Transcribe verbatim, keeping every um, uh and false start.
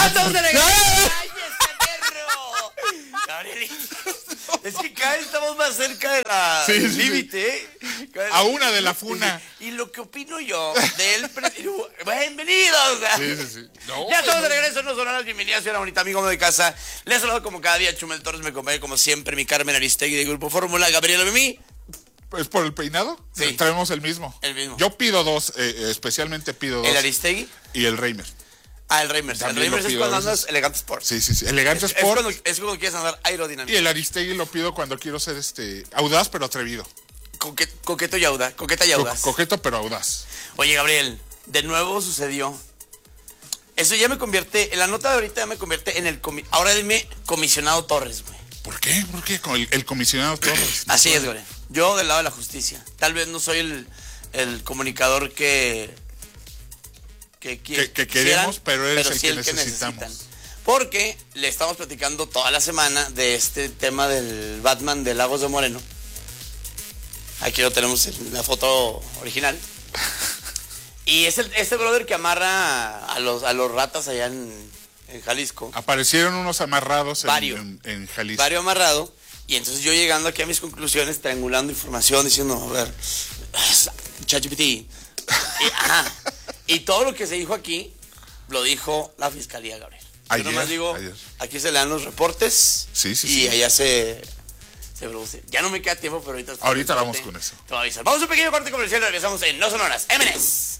¡Ya estamos de regreso! ¡Ay, este perro! Gabriel, es que cada vez estamos más cerca de la Sí, del sí, límite, sí. ¿eh? A una de la funa. Y lo que opino yo de él, bienvenidos. Sí, sí, sí. No, Ya estamos de no. regreso, nos son las bienvenidas, soy una bonita amigo de casa. Les saludo como cada día, Chumel Torres, me acompaña como siempre, mi Carmen Aristegui de Grupo Fórmula, Gabriela Mimi. ¿Es por el peinado? Sí. Traemos el mismo. El mismo. Yo pido dos, eh, especialmente pido dos. El Aristegui. Y el Reimer. Ah, el Reimers. El También Reimers lo es pido cuando a veces. andas elegante sport. Sí, sí, sí. Elegante Es, es, Sport. cuando, es cuando quieres andar aerodinámico. Y el Aristegui lo pido cuando quiero ser este audaz pero atrevido. Coque, coqueto y audaz. Coqueta y Co- audaz. coqueto pero audaz. Oye, Gabriel, de nuevo sucedió. Eso ya me convierte, en la nota de ahorita ya me convierte en el, comi ahora dime comisionado Torres, güey. ¿Por qué? ¿Por qué? Con el, el comisionado Torres. Así es, Gabriel. Yo del lado de la justicia. Tal vez no soy el, el comunicador que... Que, Que- que queremos, pero eres el sí que necesitamos. necesitan. Porque le estamos platicando toda la semana de este tema del Batman de Lagos de Moreno. Aquí lo tenemos en la foto original. Y es el, este brother que amarra a los, a los ratas allá en, en Jalisco. Aparecieron unos amarrados en, Varios. en, en Jalisco. Vario amarrado. Y entonces yo llegando aquí a mis conclusiones, triangulando información, diciendo, a ver, ChatGPT. Y, ajá, y todo lo que se dijo aquí, lo dijo la Fiscalía, Gabriel. Yo Ayer, nomás digo, ayer. aquí se le dan los reportes. Sí, sí, y sí. allá se, se produce. Ya no me queda tiempo, pero ahorita... Ahorita vamos con eso. Te voy a avisar. Vamos a un pequeño corte comercial y regresamos en No Sonoras. M N S.